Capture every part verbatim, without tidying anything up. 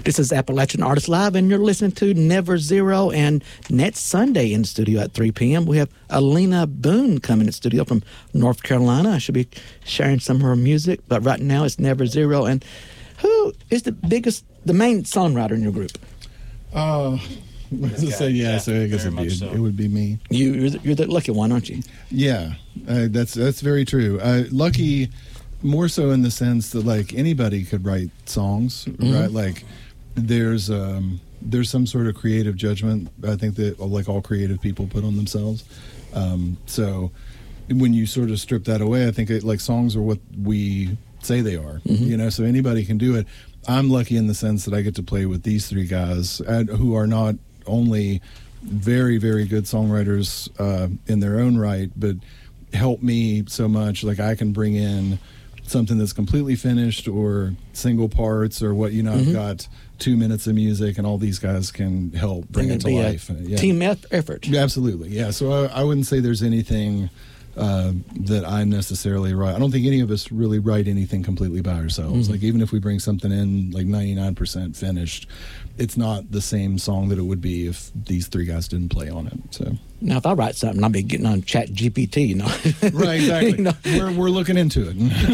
This is Appalachian Artists Live, and you're listening to Never Zero. And next Sunday in the studio at three p.m., we have Alina Boone coming in the studio from North Carolina. I should be sharing some of her music, but right now it's Never Zero. And who is the biggest, the main songwriter in your group? Uh, say yeah, yeah, so I guess it'd be, so. it would be me. You, you're the, you're the lucky one, aren't you? Yeah, uh, that's that's very true. Uh, lucky, more so in the sense that like anybody could write songs, mm-hmm. right? Like. There's um, there's some sort of creative judgment, I think, that like all creative people put on themselves. Um, so when you sort of strip that away, I think it, like songs are what we say they are. Mm-hmm. You know, so anybody can do it. I'm lucky in the sense that I get to play with these three guys uh, who are not only very, very good songwriters uh, in their own right, but help me so much. Like I can bring in something that's completely finished or single parts or what, you know, mm-hmm. I've got two minutes of music and all these guys can help bring it to life. Yeah. Team effort. Yeah, absolutely. Yeah. So I, I wouldn't say there's anything uh, that I necessarily write. I don't think any of us really write anything completely by ourselves. Mm-hmm. Like even if we bring something in like ninety-nine percent finished, it's not the same song that it would be if these three guys didn't play on it. So now, if I write something, I'll be getting on Chat G P T, you know. Right, exactly. You know? We're we're looking into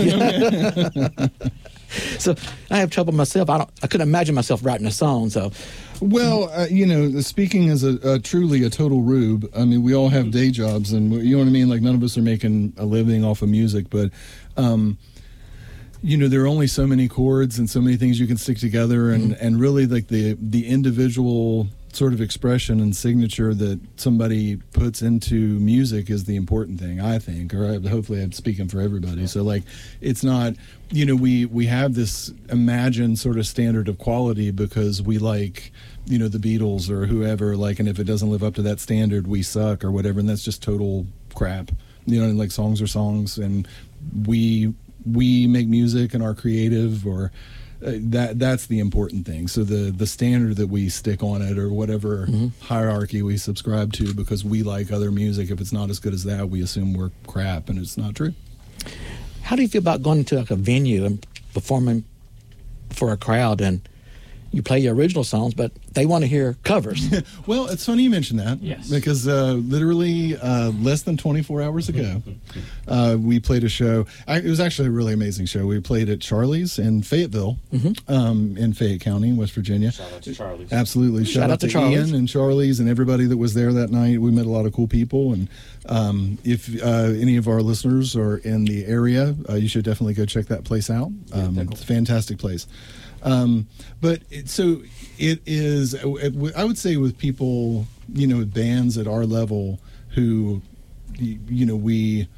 it. So I have trouble myself. I don't. I couldn't imagine myself writing a song. So, well, uh, you know, speaking as a, a truly a total rube. I mean, we all have day jobs, and you know what I mean. Like none of us are making a living off of music, but. Um, You know, there are only so many chords and so many things you can stick together, and, mm-hmm. and really like the the individual sort of expression and signature that somebody puts into music is the important thing, I think, or I, hopefully I'm speaking for everybody. So like, it's not, you know, we, we have this imagined sort of standard of quality because we like, you know, the Beatles or whoever, like, and if it doesn't live up to that standard, we suck or whatever, and that's just total crap. You know, and like songs are songs, and we... we make music and are creative, or uh, that that's the important thing. So the the standard that we stick on it, or whatever mm-hmm. hierarchy we subscribe to because we like other music, if it's not as good as that, we assume we're crap, and it's not true. How do you feel about going to like a venue and performing for a crowd, and you play your original songs, but they want to hear covers? Well, it's funny you mention that. Yes. Because uh, literally uh, less than twenty-four hours ago, uh, we played a show. I, it was actually a really amazing show. We played at Charlie's in Fayetteville, mm-hmm. um, in Fayette County, West Virginia. Shout out to Charlie's. Absolutely. Shout, Shout out, out to, to Charlie's. Ian and Charlie's and everybody that was there that night. We met a lot of cool people. And um, if uh, any of our listeners are in the area, uh, you should definitely go check that place out. Um, yeah, it's a fantastic place. Um, but it, so it is, I would say with people, you know, bands at our level who, you know, we,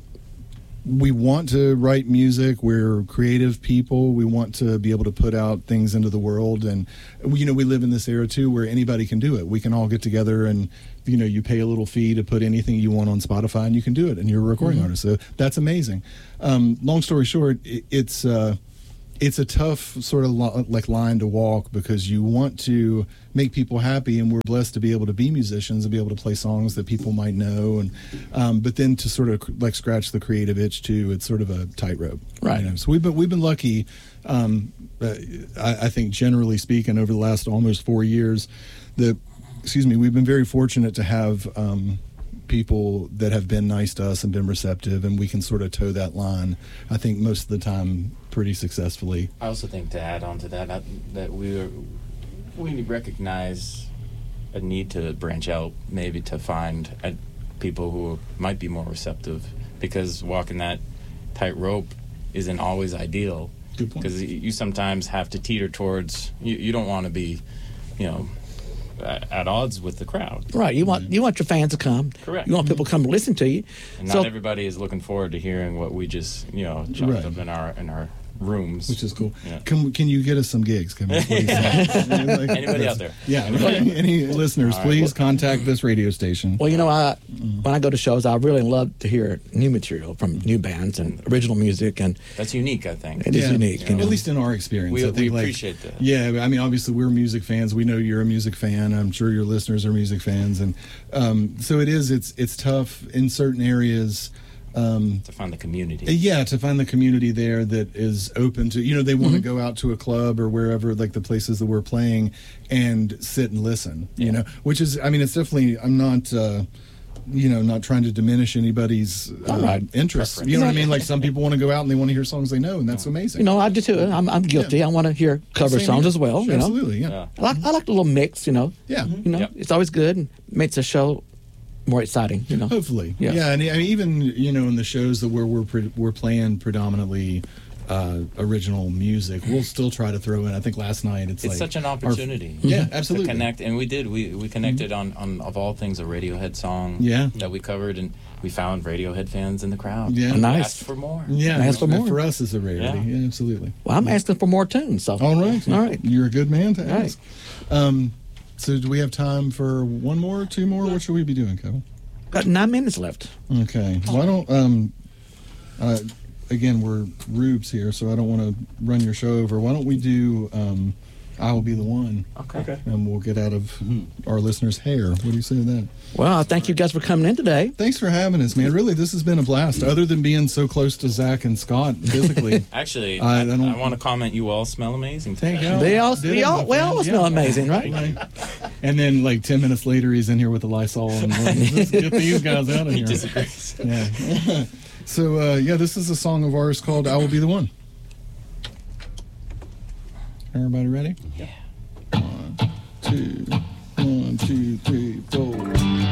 we want to write music. We're creative people. We want to be able to put out things into the world. And, you know, we live in this era too, where anybody can do it. We can all get together and, you know, you pay a little fee to put anything you want on Spotify and you can do it, and you're a recording mm-hmm. artist. So that's amazing. Um, long story short, it, it's, uh, It's a tough sort of lo- like line to walk, because you want to make people happy, and we're blessed to be able to be musicians and be able to play songs that people might know, and um, but then to sort of like scratch the creative itch too. It's sort of a tightrope, right? You know? So we've been we've been lucky. Um, uh, I, I think generally speaking, over the last almost four years, that excuse me, we've been very fortunate to have. Um, people that have been nice to us and been receptive, and we can sort of toe that line, I think, most of the time pretty successfully. I also think, to add on to that, I, that we are, we recognize a need to branch out, maybe to find uh, people who might be more receptive, because walking that tightrope isn't always ideal. Good point. Because you sometimes have to teeter towards, you, you don't want to be, you know, at odds with the crowd. Right. You want you want your fans to come. Correct. You want people to come listen to you. And not so, everybody is looking forward to hearing what we just, you know, chopped right. up in our in our rooms. Which is cool. Yeah. Can can you get us some gigs? Can we please? like, Anybody out there? Yeah. Any, any listeners, right. please contact this radio station. Well, you know, I when I go to shows, I really love to hear new material from new bands and original music, and that's unique, I think. It is yeah. unique. Yeah. You know? At least in our experience. We, I think, we like, appreciate that. Yeah, I mean, obviously we're music fans. We know you're a music fan. I'm sure your listeners are music fans, and um, so it is. It's it's tough in certain areas. Um, to find the community. yeah, to find the community there that is open to, you know, they want to Mm-hmm. go out to a club or wherever, like the places that we're playing, and sit and listen, you Yeah. know, which is, I mean, it's definitely, I'm not, uh, you know, not trying to diminish anybody's uh, All right. interests. Preference. You know what I mean? Like some people want to go out and they want to hear songs they know, and that's amazing. You know, I do too. I'm, I'm guilty. Yeah. I want to hear cover Same songs here. as well. You know, Absolutely, yeah. Yeah. I like I like the little mix. You know, Yeah. you know, Yep. it's always good and makes the show more exciting. You know, Hopefully, Yeah. yeah, and I mean, even you know in the shows that where we're pre- we're playing predominantly uh, original music, we'll still try to throw in. I think last night it's, It's like such an our- opportunity. yeah, To absolutely. connect, and we did. We we connected on, on of all things a Radiohead song. Yeah. That we covered, and we found Radiohead fans in the crowd. Yeah. We Nice. asked for more. Yeah, Ask for more. for us is a rarity. Yeah. Yeah, absolutely. well, I'm asking for more tunes. So All right, all right. You're a good man to All right. ask. Um, so, do we have time for one more, two more? What should we be doing, Kevin? Got nine minutes left. Okay. Why don't um, uh, again we're rubes here, so I don't want to run your show over. Why don't we do um, "I Will Be the One," Okay. and we'll get out of our listeners' hair. What do you say to that? Well, I thank you guys for coming in today. Thanks for having us, man. Really, this has been a blast. Other than being so close to Zach and Scott physically. Actually, I- I, I don't- I want to comment. You all smell amazing. Thank today. you. They all, Did we it, all, my we all friend. smell Yeah. amazing, right? Like, and then, like ten minutes later, he's in here with the Lysol and like, let's get these guys out of He here. disagrees. Yeah. So, uh, yeah, this is a song of ours called "I Will Be the One." Everybody ready? Yeah. One, two, one, two, three, four.